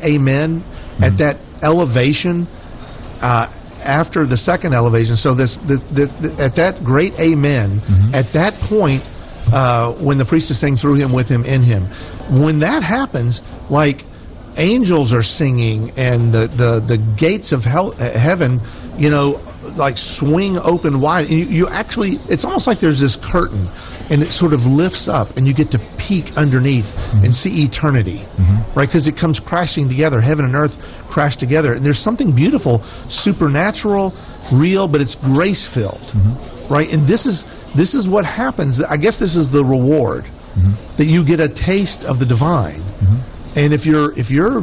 amen at that elevation, after the second elevation. So at that great amen, at that point, when the priest is saying through him, with him, in him, when that happens, like angels are singing and the gates of heaven, like swing open wide. And you actually, it's almost like there's this curtain, and it sort of lifts up, and you get to peek underneath and see eternity, right? Because it comes crashing together. Heaven and earth crash together, and there's something beautiful, supernatural, real, but it's grace-filled, right? And this is what happens. I guess this is the reward, that you get a taste of the divine. And if you're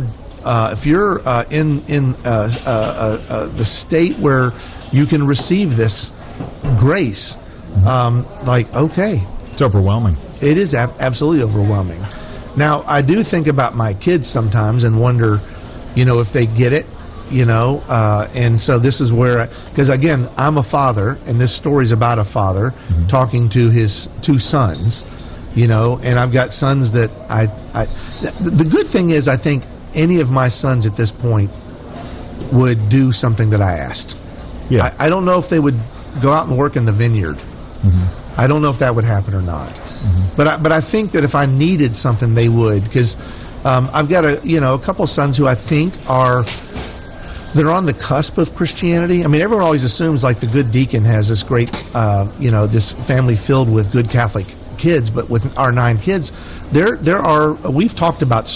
in the state where you can receive this grace, okay, it's overwhelming. It is absolutely overwhelming. Now, I do think about my kids sometimes and wonder, if they get it, and so this is where, because again, I'm a father, and this story's about a father talking to his two sons, and I've got sons that the good thing is, I think any of my sons at this point would do something that I asked. Yeah. I don't know if they would go out and work in the vineyard. I don't know if that would happen or not. But I think that if I needed something, they would, because I've got a couple of sons who I think they're on the cusp of Christianity. I mean, everyone always assumes like the good deacon has this great, this family filled with good Catholic kids, but with our 9 kids, we've talked about,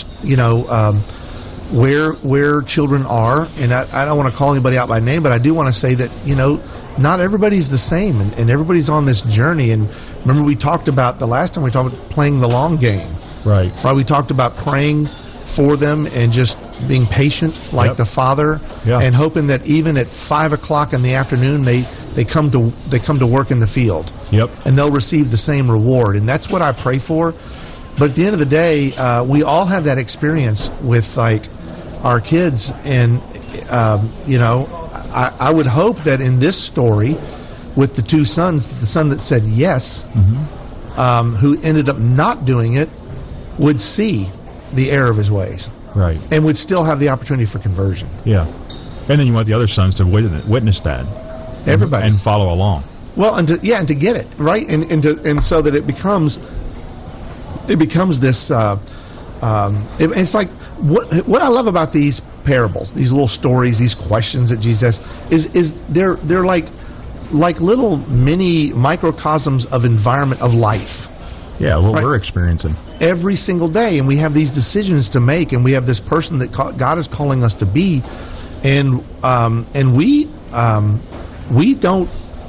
where children are, and I don't want to call anybody out by name, but I do want to say that, not everybody's the same, and everybody's on this journey. And remember, we talked about the last time we talked about playing the long game. Right. We talked about praying for them and just being patient like the Father, and hoping that even at 5 o'clock in the afternoon they come to work in the field. And they'll receive the same reward, and that's what I pray for. But at the end of the day, we all have that experience with like our kids, and I would hope that in this story with the two sons, the son that said yes, who ended up not doing it, would see the error of his ways, right, and would still have the opportunity for conversion. And then you want the other sons to witness that, everybody, and follow along. Well, and to get it right, and so that it becomes this. It's like what I love about these parables, these little stories, these questions that Jesus is they're like little mini microcosms of environment of life. Yeah, what we're experiencing every single day, and we have these decisions to make, and we have this person that God is calling us to be, and we don't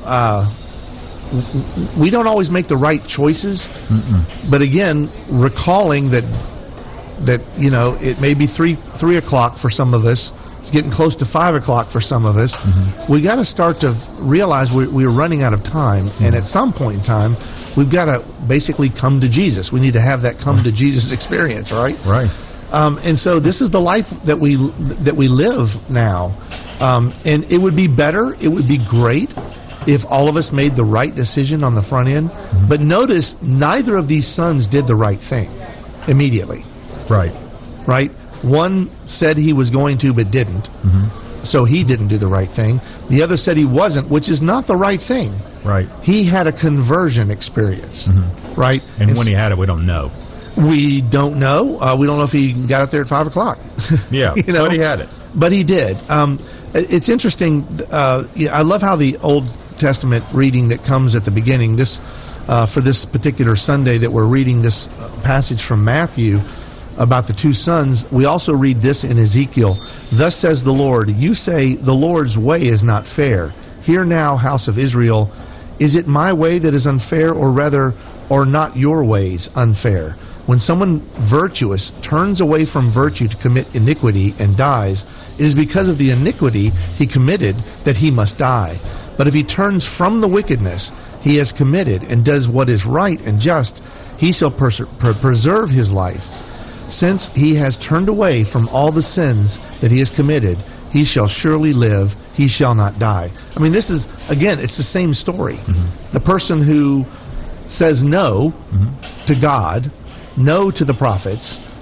always make the right choices. But again, recalling that it may be 3 o'clock for some of us. It's getting close to 5 o'clock for some of us. We got to start to realize we're running out of time, and at some point in time, we've got to basically come to Jesus. We need to have that come to Jesus experience, right? Right. And so this is the life that we live now, and it would be better. It would be great if all of us made the right decision on the front end. But notice, neither of these sons did the right thing immediately. Right. One said he was going to, but didn't. So he didn't do the right thing. The other said he wasn't, which is not the right thing. Right. He had a conversion experience. Right. And when he had it, we don't know. We don't know. We don't know if he got up there at 5 o'clock. Yeah. But he had it. But he did. It's interesting. I love how the Old Testament reading that comes at the beginning, this for this particular Sunday that we're reading this passage from Matthew about the two sons, we also read this in Ezekiel. Thus says the Lord, you say the Lord's way is not fair. Hear now, house of Israel, is it my way that is unfair, or not your ways unfair? When someone virtuous turns away from virtue to commit iniquity and dies, it is because of the iniquity he committed that he must die. But if he turns from the wickedness he has committed and does what is right and just, he shall preserve his life. Since he has turned away from all the sins that he has committed, he shall surely live, he shall not die. I mean, this is, again, it's the same story. The person who says no to God, no to the prophets,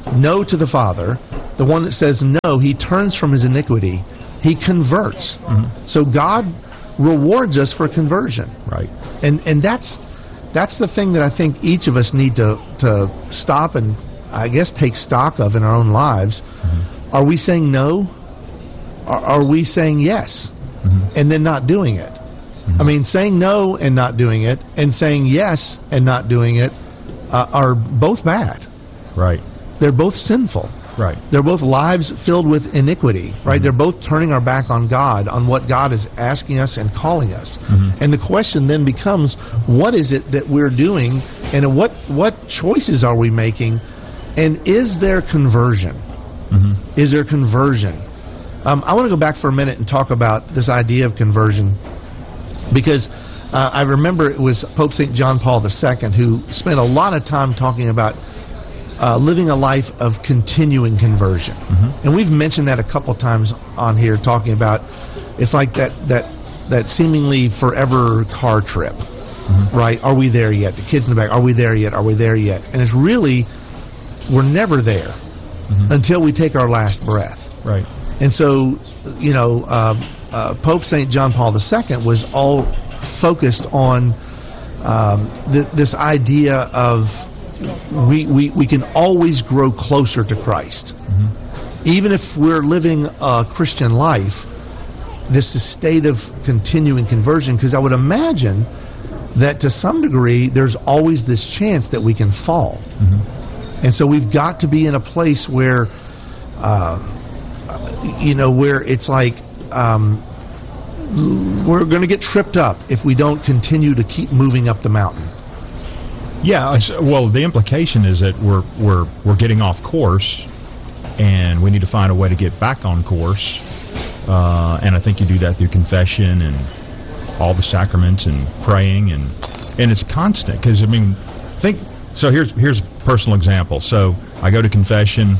no to the Father, the one that says no, he turns from his iniquity, he converts. So God rewards us for conversion. Right. And that's the thing that I think each of us need to stop and, I guess, take stock of in our own lives. Are we saying no? Are we saying yes and then not doing it? I mean, saying no and not doing it, and saying yes and not doing it, are both bad. Right. They're both sinful. Right. They're both lives filled with iniquity, right? They're both turning our back on God, on what God is asking us and calling us. And the question then becomes, what is it that we're doing, and what choices are we making, and is there conversion? Is there conversion? I want to go back for a minute and talk about this idea of conversion, because I remember it was Pope St. John Paul II who spent a lot of time talking about living a life of continuing conversion. And we've mentioned that a couple times on here, talking about it's like that seemingly forever car trip, right? Are we there yet? The kids in the back, are we there yet? Are we there yet? And it's really, we're never there until we take our last breath. Right. And so, you know, Pope St. John Paul II was all focused on this idea of we can always grow closer to Christ. Even if we're living a Christian life, this is a state of continuing conversion, because I would imagine that to some degree there's always this chance that we can fall. And so we've got to be in a place where, you know, where it's like we're going to get tripped up if we don't continue to keep moving up the mountain. Yeah, well, the implication is that we're getting off course, and we need to find a way to get back on course. And I think you do that through confession and all the sacraments and praying, and it's constant. Because I mean, so. Here's a personal example. So I go to confession.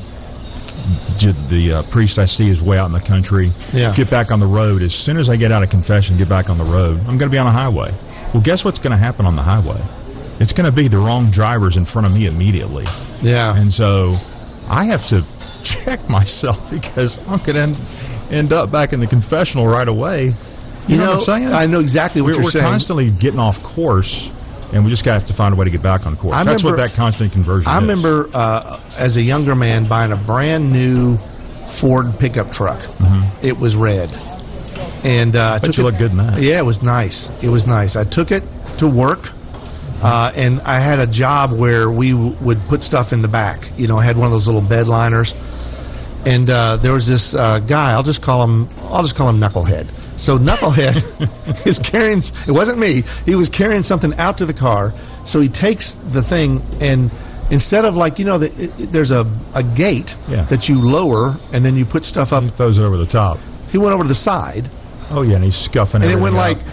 The priest I see is way out in the country. Yeah. Get back on the road. As soon as I get out of confession, get back on the road, I'm going to be on a highway. Well, guess what's going to happen on the highway? It's going to be the wrong drivers in front of me immediately. Yeah. And so I have to check myself, because I'm going to end up back in the confessional right away. You know what I'm saying? I know exactly what you're saying. We're constantly getting off course, and we just have to find a way to get back on course. That's what that constant conversion is. I remember as a younger man buying a brand new Ford pickup truck. It was red. And I bet you look good in that. Yeah, it was nice. It was nice. I took it to work. And I had a job where we would put stuff in the back. You know, I had one of those little bed liners. And there was this guy, I'll just call him Knucklehead. So Knucklehead is carrying, it wasn't me, he was carrying something out to the car. So he takes the thing, and instead of, like, you know, there's a gate that you lower and then you put stuff up. He throws it over the top. He went over to the side. Oh yeah, and he's scuffing and it went out. like,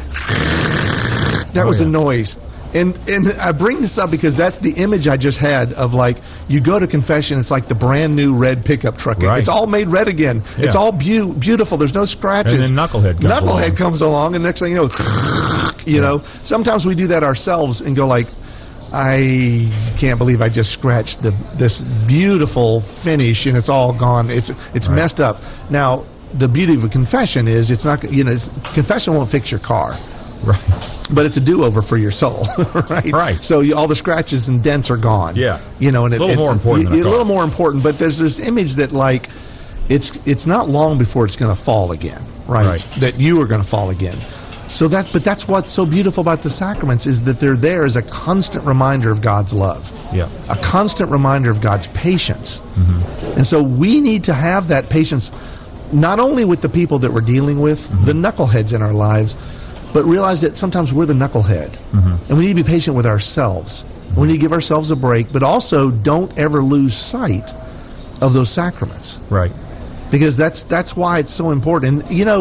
that was a noise. And I bring this up because that's the image I just had of, like, you go to confession, it's like the brand new red pickup truck. Right. It's all made red again. Yeah. It's all beautiful. There's no scratches. And then Knucklehead comes along, and next thing you know, sometimes we do that ourselves and go like, I can't believe I just scratched this beautiful finish and it's all gone. It's messed up. Now, the beauty of a confession is it's not, you know, confession won't fix your car. Right. But it's a do-over for your soul, right? Right. So all the scratches and dents are gone. Yeah. You know, and a little more important than a car. A little more important, but there's this image that, like, it's not long before it's going to fall again, right? That you are going to fall again. So but that's what's so beautiful about the sacraments, is that they're there as a constant reminder of God's love. Yeah. A constant reminder of God's patience. And so we need to have that patience, not only with the people that we're dealing with, the knuckleheads in our lives, but realize that sometimes we're the knucklehead. And we need to be patient with ourselves. We need to give ourselves a break, but also don't ever lose sight of those sacraments. Right. Because that's why it's so important. And, you know,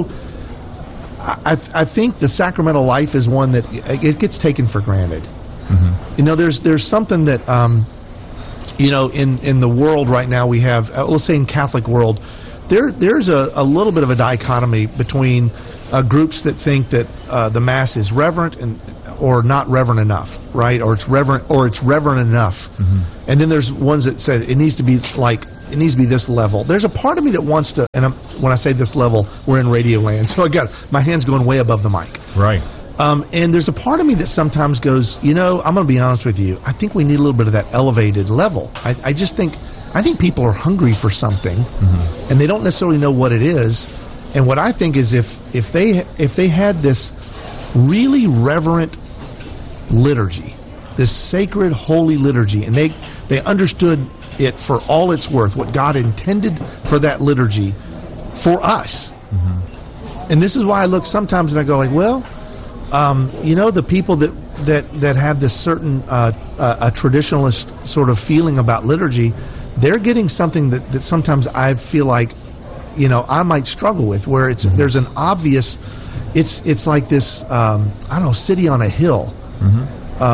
I think the sacramental life is one that it gets taken for granted. You know, there's something that, you know, in the world right now we have, let's say in Catholic world, there's a little bit of a dichotomy between groups that think that the Mass is reverent and or not reverent enough, right? Or it's reverent enough. Mm-hmm. And then there's ones that say it needs to be this level. There's a part of me that wants to, and when I say this level, we're in radio land, so I got my hands going way above the mic. Right. And there's a part of me that sometimes goes, I'm going to be honest with you. I think we need a little bit of that elevated level. I think people are hungry for something, mm-hmm. and they don't necessarily know what it is. And what I think is if they had this really reverent liturgy, this sacred holy liturgy, and they understood it for all it's worth, what God intended for that liturgy for us. Mm-hmm. And this is why I look sometimes and I go like, well, the people that have this certain a traditionalist sort of feeling about liturgy, they're getting something that sometimes I feel like I might struggle with, where it's mm-hmm. there's an obvious, it's like this city on a hill. Mm-hmm.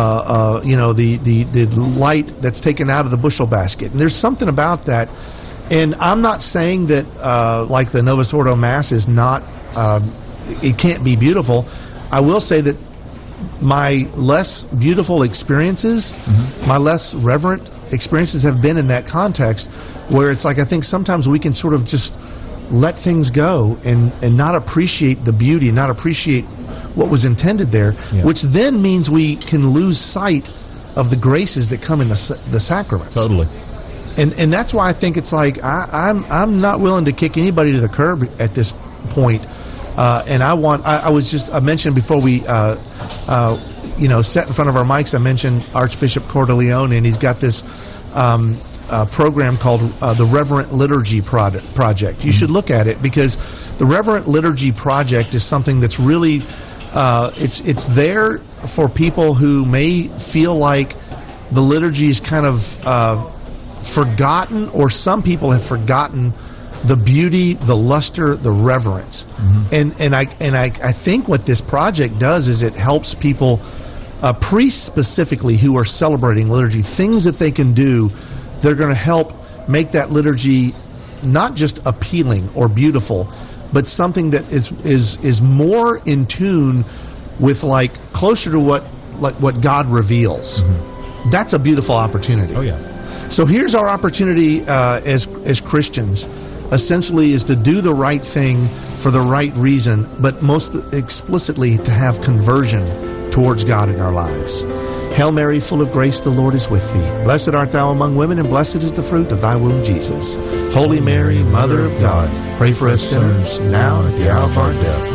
The light that's taken out of the bushel basket, and there's something about that. And I'm not saying that like the Novus Ordo Mass is not, it can't be beautiful. I will say that my less beautiful experiences, mm-hmm. my less reverent experiences have been in that context, where it's like I think sometimes we can sort of just let things go and not appreciate the beauty, not appreciate what was intended there, yeah. which then means we can lose sight of the graces that come in the sacraments. Totally. And that's why I think it's like I'm not willing to kick anybody to the curb at this point. And I mentioned before we sat in front of our mics, I mentioned Archbishop Cordileone, and he's got this program called the Reverent Liturgy Project. You mm-hmm. should look at it, because the Reverent Liturgy Project is something that's really it's there for people who may feel like the liturgy is kind of forgotten, or some people have forgotten the beauty, the luster, the reverence. Mm-hmm. And I think what this project does is it helps people, priests specifically who are celebrating liturgy, things that they can do. They're going to help make that liturgy not just appealing or beautiful, but something that is more in tune with, like, closer to what God reveals. Mm-hmm. That's a beautiful opportunity. Oh yeah. So here's our opportunity as Christians. Essentially, is to do the right thing for the right reason, but most explicitly to have conversion towards God in our lives. Hail Mary, full of grace, the Lord is with thee. Blessed art thou among women, and blessed is the fruit of thy womb, Jesus. Holy Mary, Mother of God, pray for us sinners, now and at the hour of our death.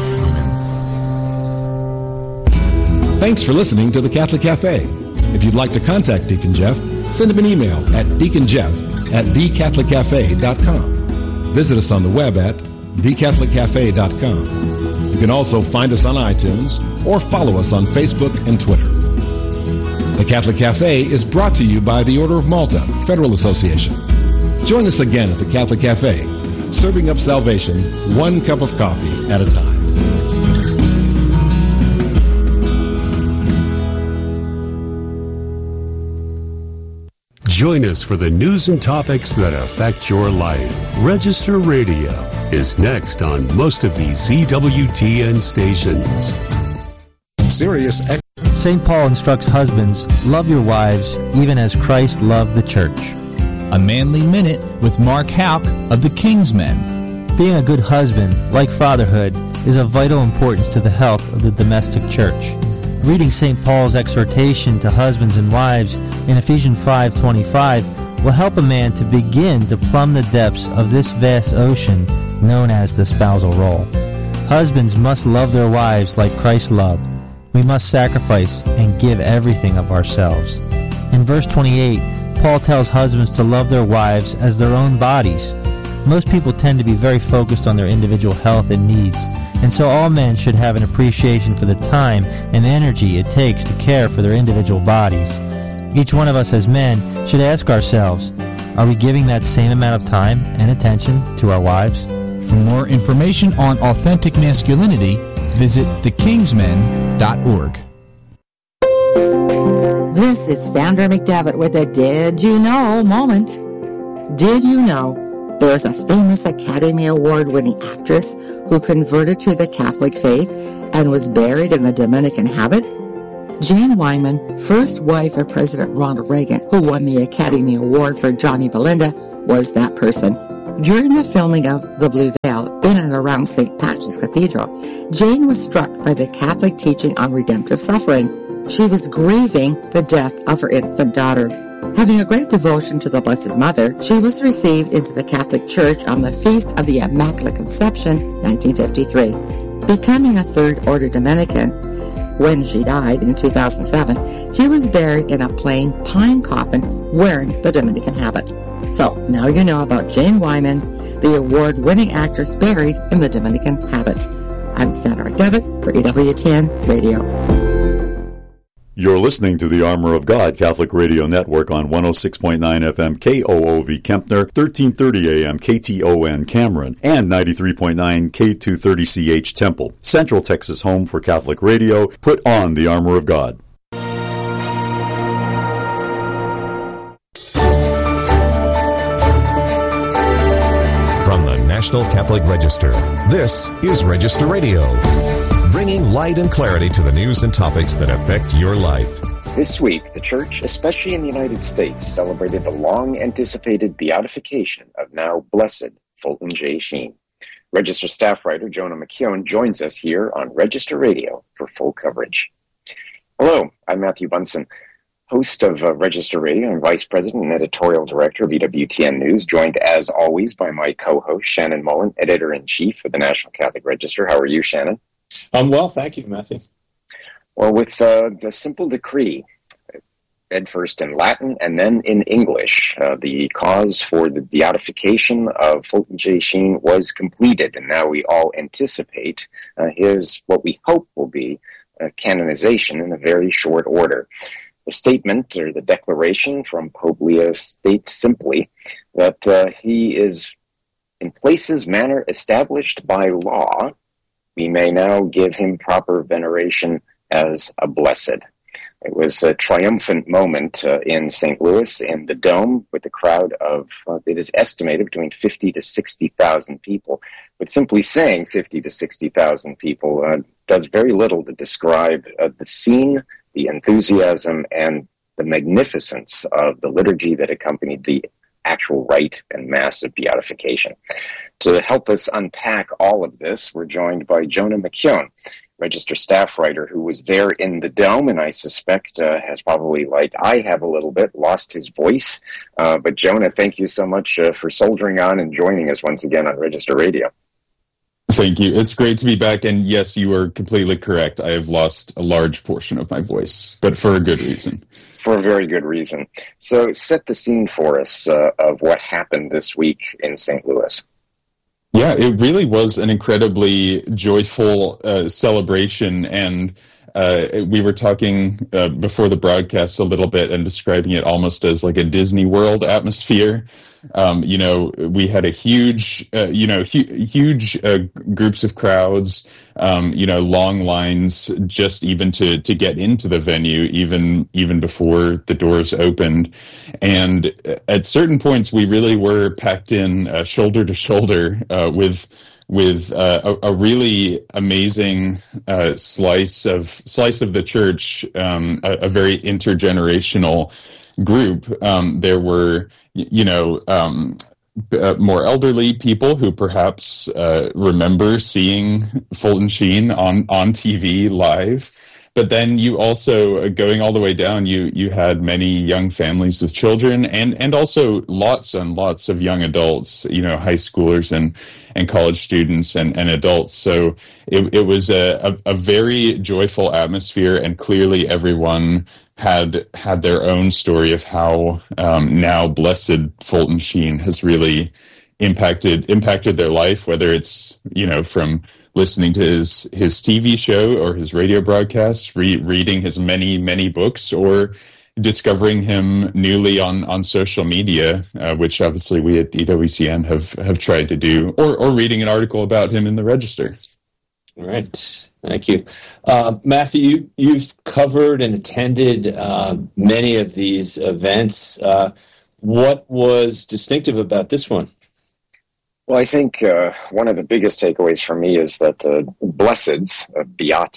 Amen. Thanks for listening to the Catholic Cafe. If you'd like to contact Deacon Jeff, send him an email at deaconjeff@thecatholiccafe.com. Visit us on the web at thecatholiccafe.com. You can also find us on iTunes or follow us on Facebook and Twitter. The Catholic Cafe is brought to you by the Order of Malta Federal Association. Join us again at the Catholic Cafe, serving up salvation one cup of coffee at a time. Join us for the news and topics that affect your life. Register Radio is next on most of these EWTN stations. Sirius X. St. Paul instructs husbands, love your wives, even as Christ loved the church. A Manly Minute with Mark Houck of the Kingsmen. Being a good husband, like fatherhood, is of vital importance to the health of the domestic church. Reading St. Paul's exhortation to husbands and wives in Ephesians 5:25 will help a man to begin to plumb the depths of this vast ocean known as the spousal role. Husbands must love their wives like Christ loved. We must sacrifice and give everything of ourselves. In verse 28, Paul tells husbands to love their wives as their own bodies. Most people tend to be very focused on their individual health and needs, and so all men should have an appreciation for the time and energy it takes to care for their individual bodies. Each one of us as men should ask ourselves, are we giving that same amount of time and attention to our wives? For more information on authentic masculinity, visit thekingsmen.org. This is Sandra McDevitt with a Did You Know moment. Did you know there is a famous Academy Award-winning actress who converted to the Catholic faith and was buried in the Dominican habit? Jane Wyman, first wife of President Ronald Reagan, who won the Academy Award for Johnny Belinda, was that person. During the filming of The Blue Veil in and around St. Patrick's Cathedral, Jane was struck by the Catholic teaching on redemptive suffering. She was grieving the death of her infant daughter. Having a great devotion to the Blessed Mother, she was received into the Catholic Church on the Feast of the Immaculate Conception, 1953. Becoming a Third Order Dominican, when she died in 2007, she was buried in a plain pine coffin wearing the Dominican habit. So, now you know about Jane Wyman, the award-winning actress buried in the Dominican habit. I'm Sandra McDevitt for EWTN Radio. You're listening to the Armor of God Catholic Radio Network on 106.9 FM KOOV Kempner, 1330 AM KTON Cameron, and 93.9 K230CH Temple. Central Texas home for Catholic radio. Put on the Armor of God. From the National Catholic Register, this is Register Radio, bringing light and clarity to the news and topics that affect your life. This week, the Church, especially in the United States, celebrated the long-anticipated beatification of now blessed Fulton J. Sheen. Register staff writer Jonah McKeown joins us here on Register Radio for full coverage. Hello, I'm Matthew Bunson, host of Register Radio and Vice President and Editorial Director of EWTN News, joined as always by my co-host Shannon Mullen, Editor-in-Chief of the National Catholic Register. How are you, Shannon? I'm well, thank you, Matthew. Well, with the simple decree, read first in Latin and then in English, the cause for the beatification of Fulton J. Sheen was completed, and now we all anticipate his, what we hope will be, canonization in a very short order. The statement, or the declaration from Pope Leo, states simply that he is, in places, manner established by law, we may now give him proper veneration as a blessed. It was a triumphant moment in St. Louis in the Dome with a crowd of, it is estimated, between 50 to 60,000 people. But simply saying 50 to 60,000 people does very little to describe the scene, the enthusiasm, and the magnificence of the liturgy that accompanied the actual rite and mass of beatification. To help us unpack all of this, we're joined by Jonah McKeown, Register staff writer who was there in the Dome, and I suspect has probably, like I have a little bit, lost his voice. But Jonah, thank you so much for soldiering on and joining us once again on Register Radio. Thank you. It's great to be back, and yes, you are completely correct. I have lost a large portion of my voice, but for a good reason. For a very good reason. So set the scene for us of what happened this week in St. Louis. Yeah, it really was an incredibly joyful celebration, and we were talking before the broadcast a little bit and describing it almost as like a Disney World atmosphere. We had a huge groups of crowds, long lines just even to get into the venue, even before the doors opened. And at certain points, we really were packed in shoulder to shoulder with a really amazing slice of the church, a very intergenerational group. There were, more elderly people who perhaps remember seeing Fulton Sheen on TV live. But then you also, going all the way down, you had many young families with children and also lots and lots of young adults, high schoolers and college students and adults. So it was a very joyful atmosphere, and clearly everyone had their own story of how now blessed Fulton Sheen has really impacted their life, whether it's, from listening to his TV show or his radio broadcasts, reading his many books, or discovering him newly on social media, which obviously we at EWTN have tried to do, or reading an article about him in the Register. All right. Thank you. Matthew, you've covered and attended many of these events. What was distinctive about this one? Well, I think one of the biggest takeaways for me is that blesseds, beati,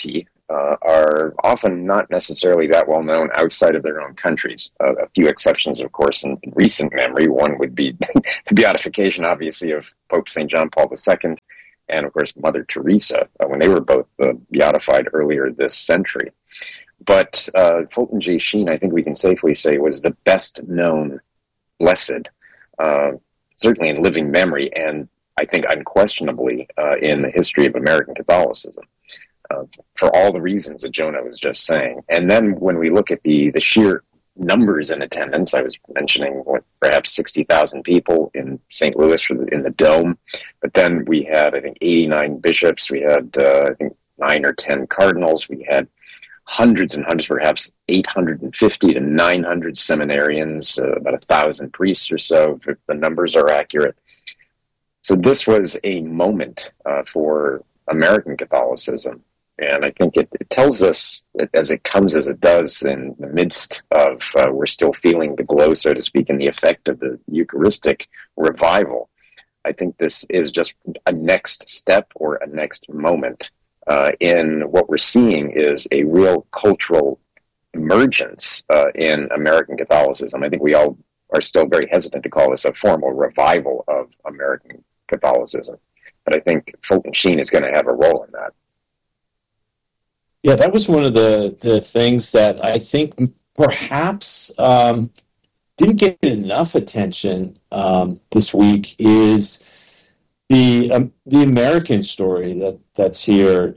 are often not necessarily that well known outside of their own countries. A few exceptions, of course, in recent memory. One would be the beatification, obviously, of Pope St. John Paul II, and, of course, Mother Teresa, when they were both beatified earlier this century. But Fulton J. Sheen, I think we can safely say, was the best-known blessed, certainly in living memory, and I think unquestionably in the history of American Catholicism, for all the reasons that Jonah was just saying. And then when we look at the sheer numbers in attendance, I was mentioning perhaps 60,000 people in St. Louis in the Dome, but then we had, I think, 89 bishops, we had, I think, 9 or 10 cardinals, we had hundreds and hundreds, perhaps 850 to 900 seminarians, about 1,000 priests or so, if the numbers are accurate. So this was a moment for American Catholicism, and I think it tells us, as it comes as it does in the midst of, we're still feeling the glow, so to speak, and the effect of the Eucharistic revival. I think this is just a next step or a next moment in what we're seeing is a real cultural emergence in American Catholicism. I think we all are still very hesitant to call this a formal revival of American Catholicism, but I think Fulton Sheen is going to have a role in that. Yeah, that was one of the things that I think perhaps didn't get enough attention this week is the American story that's here.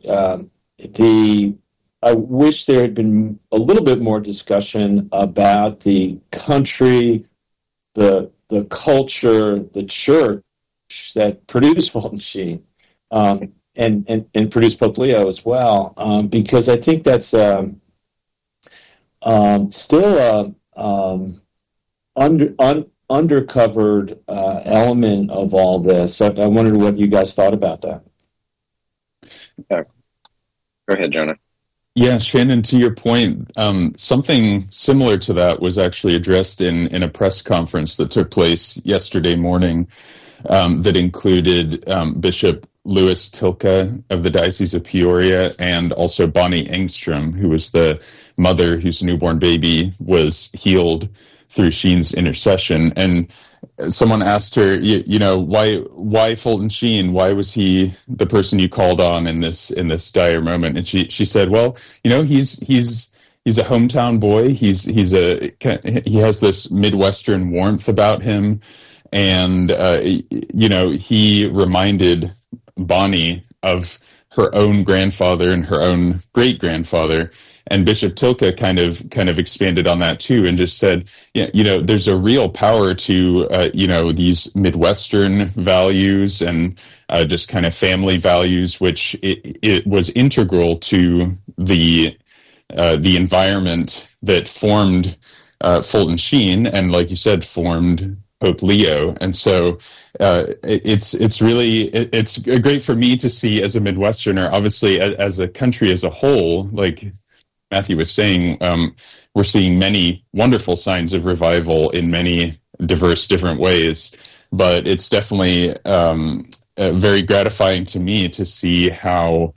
I wish there had been a little bit more discussion about the country, the culture, the church that produced Fulton Sheen, and produced Pope Leo as well, because I think that's still undercovered element of all this. So I wondered what you guys thought about that. Go ahead, Jonah. Yeah, Shannon, to your point, something similar to that was actually addressed in a press conference that took place yesterday morning that included Bishop Louis Tilka of the Diocese of Peoria and also Bonnie Engstrom, who was the mother whose newborn baby was healed through Sheen's intercession. And someone asked her, why Fulton Sheen? Why was he the person you called on in this dire moment? And she said, well, he's a hometown boy. He has this Midwestern warmth about him. And, he reminded Bonnie of her own grandfather and her own great-grandfather. And Bishop Tilka kind of expanded on that too, and just said, there's a real power to, these Midwestern values and just kind of family values, which it was integral to the environment that formed Fulton Sheen, and like you said, formed Pope Leo. And so it's great for me to see as a Midwesterner, obviously as a country as a whole, like Matthew was saying, we're seeing many wonderful signs of revival in many diverse different ways, but it's definitely very gratifying to me to see how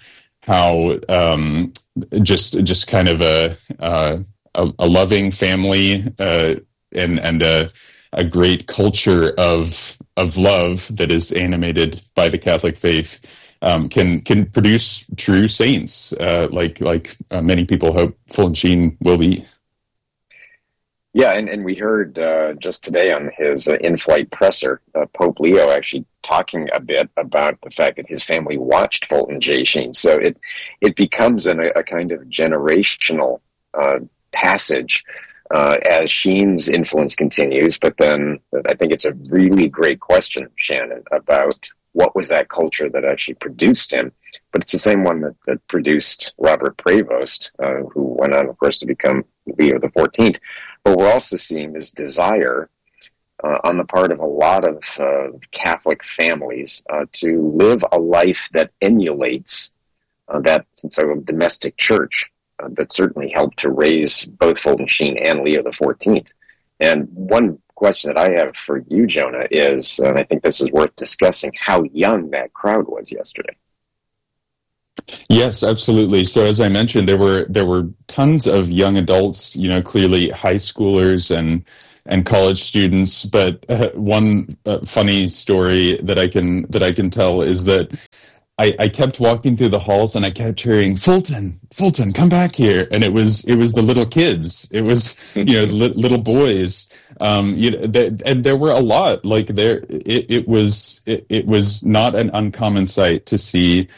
just kind of a loving family and a great culture of love that is animated by the Catholic faith can produce true saints, like many people hope Fulton Sheen will be. Yeah, and we heard just today on his in-flight presser, Pope Leo actually talking a bit about the fact that his family watched Fulton J. Sheen. So it becomes a kind of generational passage as Sheen's influence continues. But then I think it's a really great question, Shannon, about what was that culture that actually produced him. But it's the same one that produced Robert Prevost, who went on, of course, to become Leo XIV. But we're also seeing this desire on the part of a lot of Catholic families to live a life that emulates that sort of domestic church that certainly helped to raise both Fulton Sheen and Leo XIV. And one question that I have for you, Jonah, is, and I think this is worth discussing, how young that crowd was yesterday. Yes, absolutely. So as I mentioned, there were tons of young adults, clearly high schoolers and college students. But one funny story that I can tell is that I kept walking through the halls and I kept hearing, Fulton, come back here. And it was the little kids. It was, little boys. And there were a lot. Like it was not an uncommon sight to see,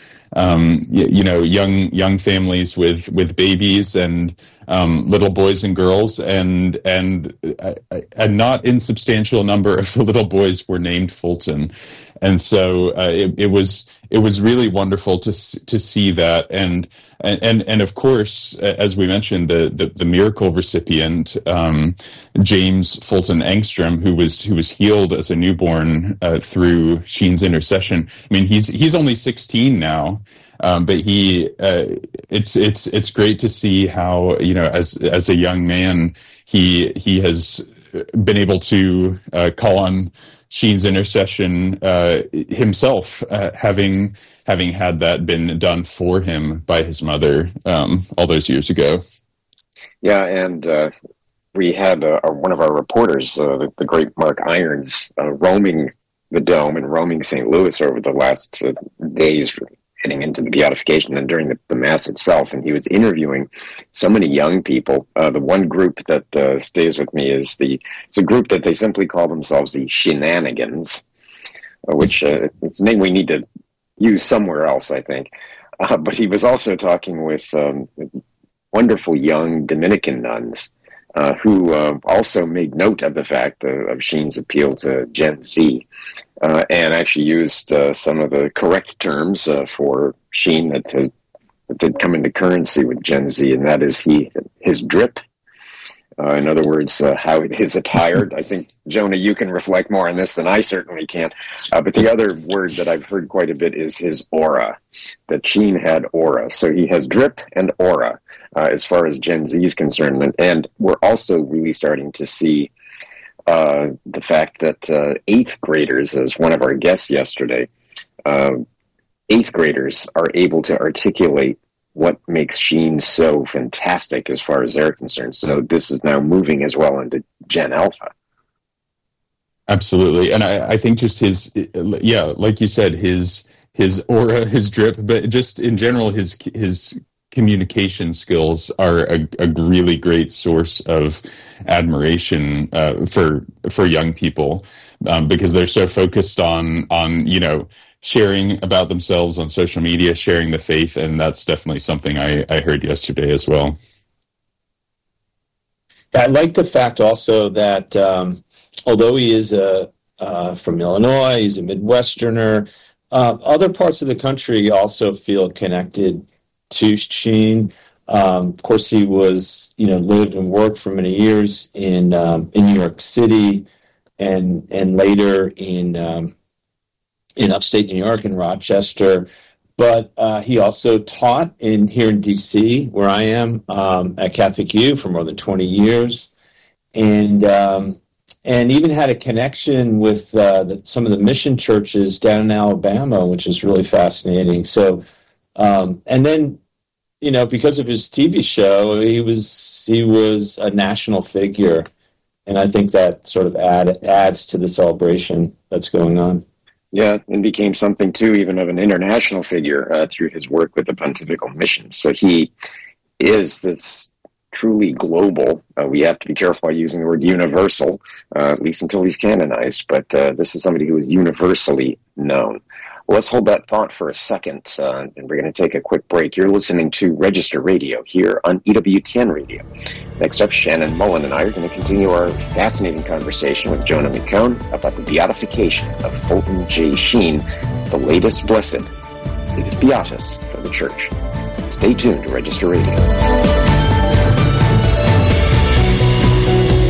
young families with babies and little boys and girls, and a not insubstantial number of the little boys were named Fulton, and so it was really wonderful to see that, and of course, as we mentioned, the miracle recipient, James Fulton Engstrom, who was healed as a newborn through Sheen's intercession. I mean, he's only 16 now. But it's great to see how, as a young man, he has been able to call on Sheen's intercession himself, having had that been done for him by his mother all those years ago. Yeah, and we had one of our reporters, the great Mark Irons, roaming the Dome and roaming St. Louis over the last days, heading into the beatification and during the Mass itself, and he was interviewing so many young people. The one group that stays with me is it's a group that they simply call themselves the Shenanigans, which it's a name we need to use somewhere else, I think. But he was also talking with wonderful young Dominican nuns who also made note of the fact of Sheen's appeal to Gen Z. And actually used some of the correct terms for Sheen that had come into currency with Gen Z, and that is his drip. In other words, how his attire. I think, Jonah, you can reflect more on this than I certainly can. But the other word that I've heard quite a bit is his aura, that Sheen had aura. So he has drip and aura as far as Gen Z is concerned. And we're also really starting to see the fact that 8th graders, as one of our guests yesterday, 8th graders are able to articulate what makes Sheen so fantastic as far as they're concerned. So this is now moving as well into Gen Alpha. Absolutely. And I think just like you said, his aura, his drip, but just in general, his communication skills are a really great source of admiration for young people, because they're so focused on sharing about themselves on social media, sharing the faith, and that's definitely something I heard yesterday as well. I like the fact also that although he is from Illinois, he's a Midwesterner, other parts of the country also feel connected to Sheen. Of course, he was, lived and worked for many years in New York City, and later in upstate New York in Rochester. But he also taught here in D.C., where I am, at Catholic U for more than 20 years, and even had a connection with some of the mission churches down in Alabama, which is really fascinating. So. And then, because of his TV show, he was a national figure, and I think that sort of adds to the celebration that's going on. Yeah, and became something too, even of an international figure through his work with the Pontifical Mission. So he is this truly global. We have to be careful by using the word universal, at least until he's canonized. But this is somebody who is universally known. Well, let's hold that thought for a second, and we're going to take a quick break. You're listening to Register Radio here on EWTN Radio. Next up, Shannon Mullen and I are going to continue our fascinating conversation with Jonah McCone about the beatification of Fulton J. Sheen, the latest blessed. It is Beatus for the Church. Stay tuned to Register Radio.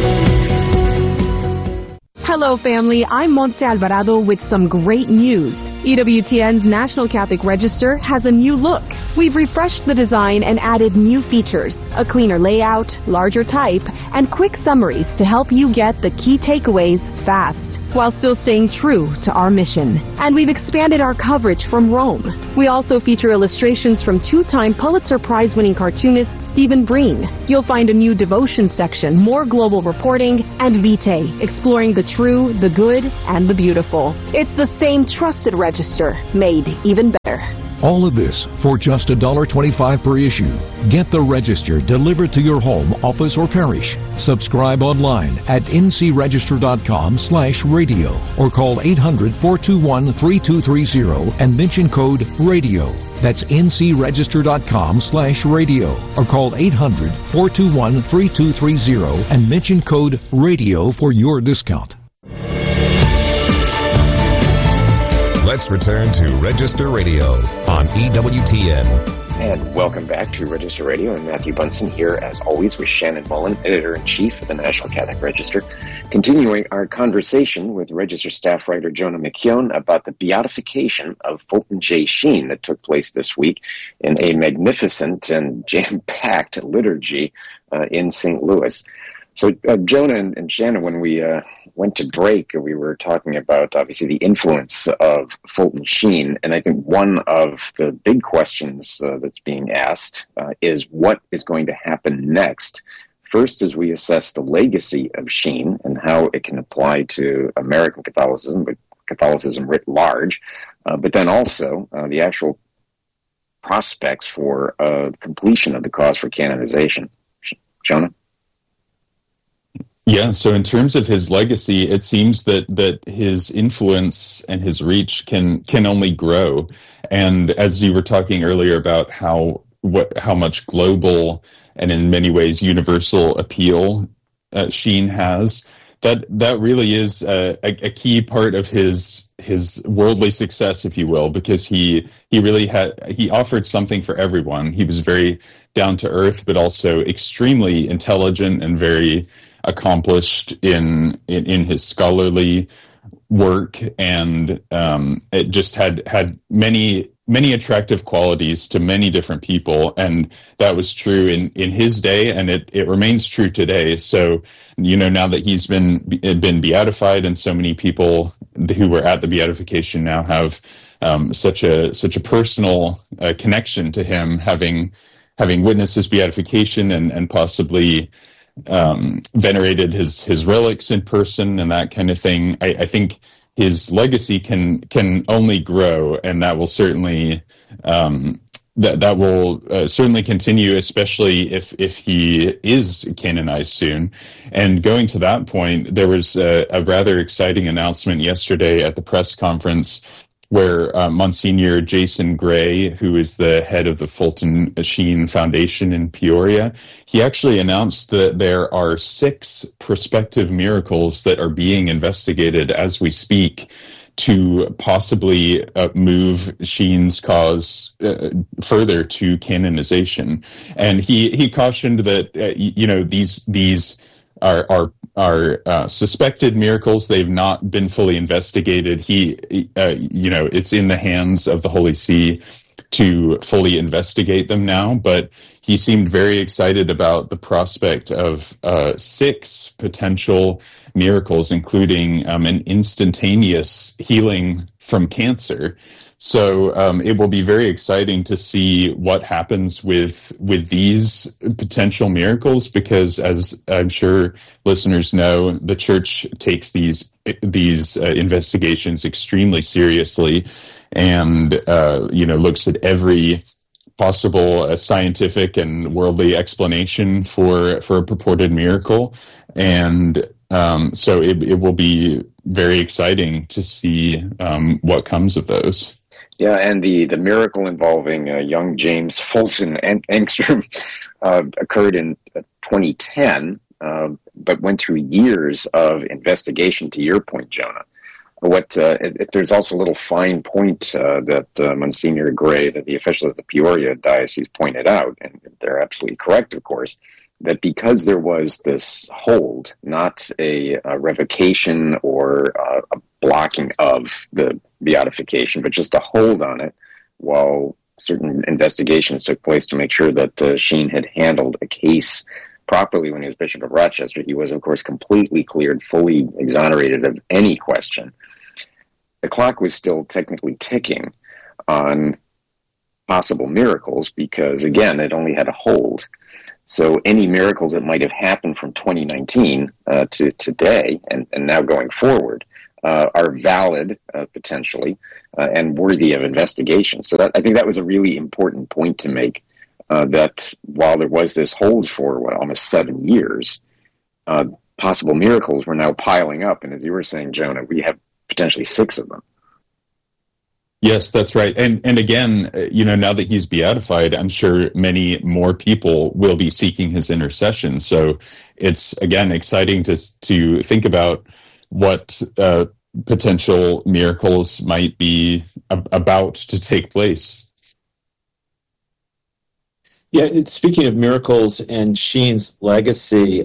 Hello, family. I'm Montse Alvarado with some great news. EWTN's National Catholic Register has a new look. We've refreshed the design and added new features, a cleaner layout, larger type, and quick summaries to help you get the key takeaways fast, while still staying true to our mission. And we've expanded our coverage from Rome. We also feature illustrations from two-time Pulitzer Prize-winning cartoonist Stephen Breen. You'll find a new devotion section, more global reporting, and Vitae, exploring the true, the good, and the beautiful. It's the same trusted register, made even better. All of this for just $1.25 per issue. Get the Register delivered to your home, office, or parish. Subscribe online at ncregister.com/radio or call 800-421-3230 and mention code RADIO. That's ncregister.com/radio or call 800-421-3230 and mention code RADIO for your discount. Let's return to Register Radio on EWTN. And welcome back to Register Radio, and Matthew Bunson here, as always, with Shannon Mullen, Editor-in-Chief of the National Catholic Register, continuing our conversation with Register staff writer Jonah McKeown about the beatification of Fulton J. Sheen that took place this week in a magnificent and jam-packed liturgy in St. Louis. So, Jonah and Shannon, when we went to break, we were talking about, obviously, the influence of Fulton Sheen, and I think one of the big questions that's being asked is what is going to happen next. First, as we assess the legacy of Sheen and how it can apply to American Catholicism, but Catholicism writ large, but then also the actual prospects for completion of the cause for canonization. Jonah? Yeah, so in terms of his legacy, it seems that his influence and his reach can only grow. And as you were talking earlier about how much global and in many ways universal appeal Sheen has, that really is a key part of his worldly success, if you will, because he offered something for everyone. He was very down to earth, but also extremely intelligent and very accomplished in his scholarly work, and it just had many attractive qualities to many different people, and that was true in his day, and it remains true today. So, now that he's been beatified, and so many people who were at the beatification now have such a personal connection to him, having witnessed his beatification and possibly venerated his relics in person and that kind of thing. I think his legacy can only grow, and that will certainly that will certainly continue, especially if he is canonized soon. And going to that point, there was a rather exciting announcement yesterday at the press conference where Monsignor Jason Gray, who is the head of the Fulton Sheen Foundation in Peoria, he actually announced that there are 6 prospective miracles that are being investigated as we speak to possibly move Sheen's cause further to canonization. And he cautioned that these are suspected miracles. They've not been fully investigated. It's in the hands of the Holy See to fully investigate them now, but he seemed very excited about the prospect of 6 potential miracles, including an instantaneous healing from cancer. So it will be very exciting to see what happens with these potential miracles, because, as I'm sure listeners know, the Church takes these investigations extremely seriously, and looks at every possible scientific and worldly explanation for a purported miracle, and so it will be very exciting to see what comes of those. Yeah, and the miracle involving young James Fulton Engstrom occurred in 2010, but went through years of investigation, to your point, Jonah. There's also a little fine point that Monsignor Gray, that the officials of the Peoria Diocese pointed out, and they're absolutely correct, of course, that because there was this hold, not a revocation or blocking of the beatification, but just a hold on it while certain investigations took place to make sure that Sheen had handled a case properly when he was Bishop of Rochester. He was, of course, completely cleared, fully exonerated of any question. The clock was still technically ticking on possible miracles because, again, it only had a hold. So any miracles that might have happened from 2019 to today and now going forward are valid, potentially, and worthy of investigation. So I think that was a really important point to make, that while there was this hold for, almost 7 years, possible miracles were now piling up. And as you were saying, Jonah, we have potentially 6 of them. Yes, that's right. And again, now that he's beatified, I'm sure many more people will be seeking his intercession. So it's, again, exciting to think about what potential miracles might be about to take place. Yeah, speaking of miracles and Sheen's legacy,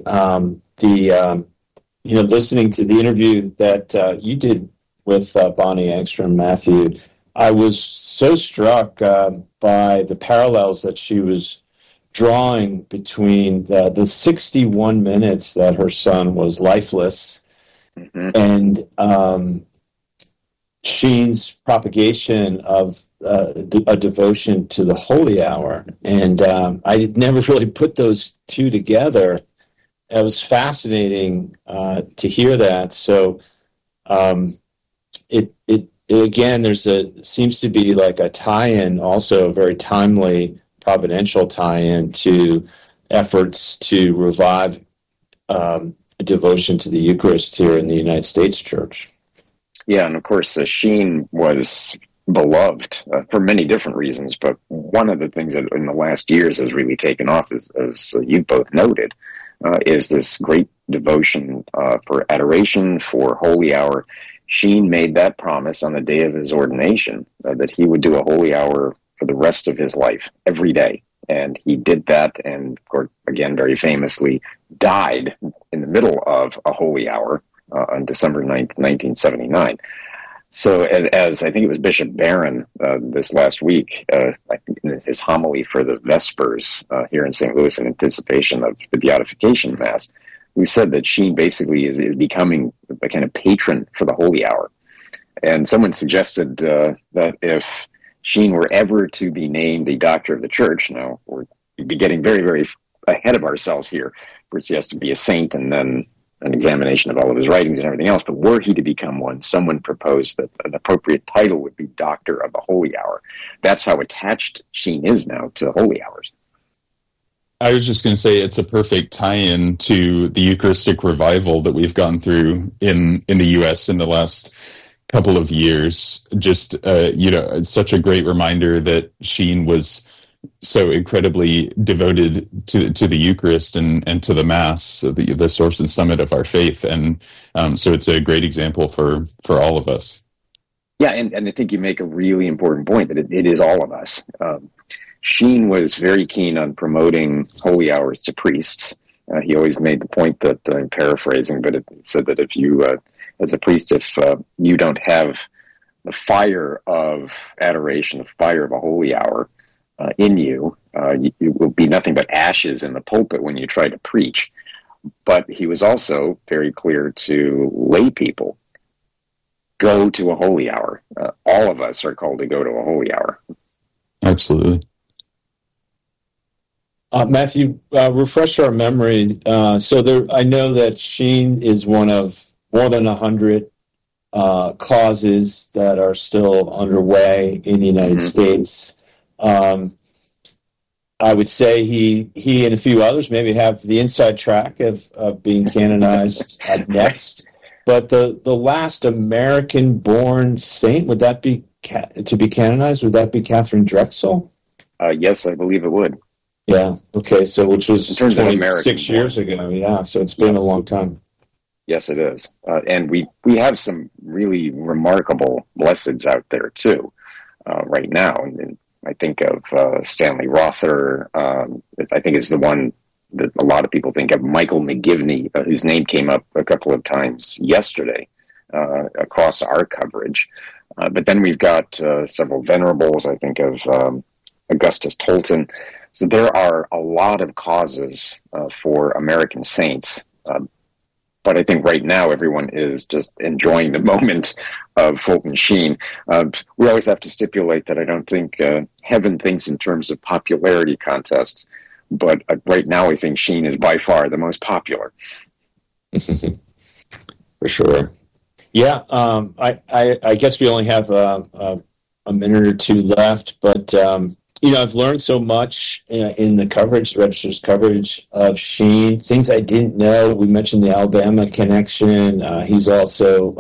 listening to the interview that you did with Bonnie Engstrom, Matthew, I was so struck by the parallels that she was drawing between the 61 minutes that her son was lifeless and Sheen's propagation of a devotion to the Holy Hour. And I had never really put those two together. It was fascinating to hear that. So again, seems to be like a tie-in, also a very timely, providential tie-in to efforts to revive devotion to the Eucharist here in the United States Church. Yeah, and of course, Sheen was beloved for many different reasons, but one of the things that in the last years has really taken off, as you both noted, is this great devotion for adoration, for Holy Hour. Sheen made that promise on the day of his ordination, that he would do a Holy Hour for the rest of his life, every day. And he did that, and of course, again, very famously, died in the middle of a Holy Hour on December 9th, 1979. So as I think it was Bishop Barron this last week, I think in his homily for the Vespers here in St. Louis in anticipation of the Beatification Mass, who said that Sheen basically is becoming a kind of patron for the Holy Hour. And someone suggested that if Sheen were ever to be named a doctor of the Church, now we'd be getting very, very ahead of ourselves here. First he has to be a saint and then an examination of all of his writings and everything else. But were he to become one, someone proposed that an appropriate title would be Doctor of the Holy Hour. That's how attached Sheen is now to Holy Hours. I was just going to say it's a perfect tie-in to the Eucharistic revival that we've gone through in the U.S. in the last couple of years. Just, it's such a great reminder that Sheen was so incredibly devoted to the Eucharist and to the Mass, the source and summit of our faith. And so it's a great example for all of us. Yeah, and I think you make a really important point that it is all of us. Sheen was very keen on promoting Holy Hours to priests. He always made the point that, I'm paraphrasing, but it said that if you, as a priest, if you don't have the fire of adoration, the fire of a Holy Hour in you, you will be nothing but ashes in the pulpit when you try to preach. But he was also very clear to lay people, go to a Holy Hour. All of us are called to go to a Holy Hour. Absolutely. Matthew, refresh our memory. I know that Sheen is one of more than 100 causes that are still underway in the United States. I would say he and a few others maybe have the inside track of being canonized next. But the last American-born saint, would that be to be canonized? Would that be Catherine Drexel? Yes, I believe it would. Yeah. Okay. So, which was in terms of 6 years ago. Yeah. So it's been a long time. Yes, it is. And we have some really remarkable blesseds out there too, right now. And I think of Stanley Rother. I think is the one that a lot of people think of. Michael McGivney, whose name came up a couple of times yesterday across our coverage. But then we've got several venerables, I think of Augustus Tolton. So there are a lot of causes for American saints. But I think right now everyone is just enjoying the moment of Fulton Sheen. We always have to stipulate that I don't think heaven thinks in terms of popularity contests. But right now I think Sheen is by far the most popular. For sure. Yeah, I guess we only have a minute or two left, but I've learned so much in the coverage, the Register's coverage of Sheen, things I didn't know. We mentioned the Alabama connection. He's also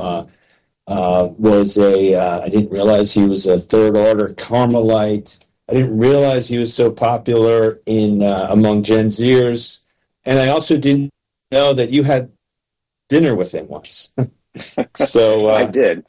I didn't realize he was a Third Order Carmelite. I didn't realize he was so popular among Gen Zers. And I also didn't know that you had dinner with him once. So I did.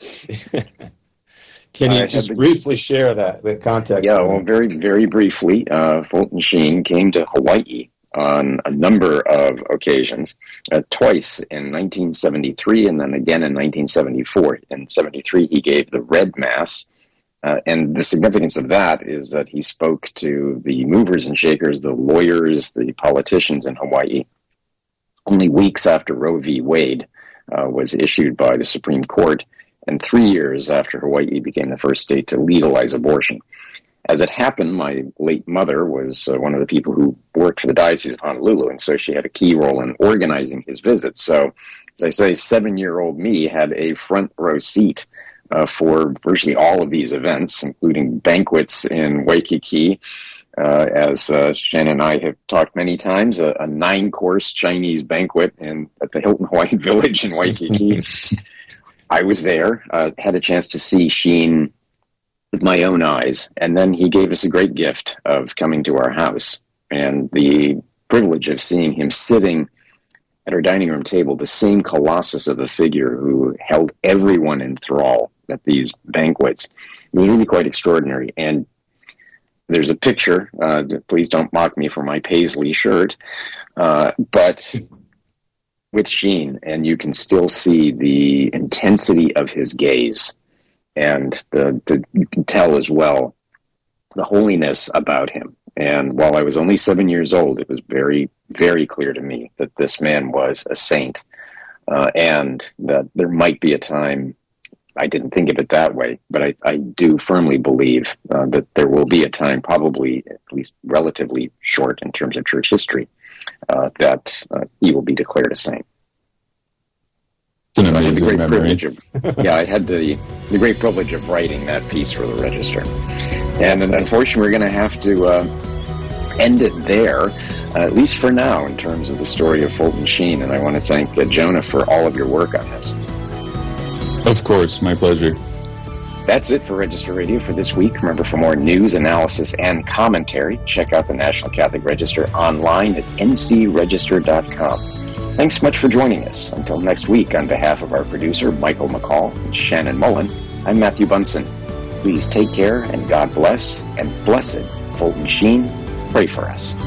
Can you just briefly share the context? Yeah, well, very, very briefly, Fulton Sheen came to Hawaii on a number of occasions, twice in 1973 and then again in 1974. In 73, he gave the Red Mass, and the significance of that is that he spoke to the movers and shakers, the lawyers, the politicians in Hawaii, only weeks after Roe v. Wade was issued by the Supreme Court, and 3 years after Hawaii became the first state to legalize abortion. As it happened, my late mother was one of the people who worked for the Diocese of Honolulu, and so she had a key role in organizing his visit. So, as I say, 7-year-old me had a front row seat for virtually all of these events, including banquets in Waikiki, as Shannon and I have talked many times, a 9-course Chinese banquet at the Hilton Hawaiian Village in Waikiki. I was there, had a chance to see Sheen with my own eyes, and then he gave us a great gift of coming to our house, and the privilege of seeing him sitting at our dining room table, the same colossus of a figure who held everyone in thrall at these banquets. It was really quite extraordinary, and there's a picture, please don't mock me for my paisley shirt, but with Sheen, and you can still see the intensity of his gaze, and you can tell as well the holiness about him. And while I was only 7 years old, it was very, very clear to me that this man was a saint, and that there might be a time. I didn't think of it that way, but I do firmly believe that there will be a time, probably at least relatively short in terms of church history, that he will be declared a saint. It's an amazing memory. I had the great privilege of writing that piece for the Register. And unfortunately, we're going to have to end it there, at least for now, in terms of the story of Fulton Sheen. And I want to thank Jonah for all of your work on this. Of course, my pleasure. That's it for Register Radio for this week. Remember, for more news, analysis, and commentary, check out the National Catholic Register online at ncregister.com. Thanks so much for joining us. Until next week, on behalf of our producer, Michael McCall and Shannon Mullen, I'm Matthew Bunson. Please take care, and God bless, and blessed Fulton Sheen, pray for us.